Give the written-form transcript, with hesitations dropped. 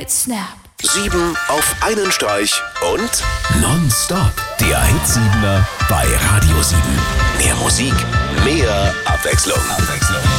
Snap. 7 auf einen Streich und Nonstop. der Hit-7er bei Radio 7. Mehr Musik, mehr Abwechslung.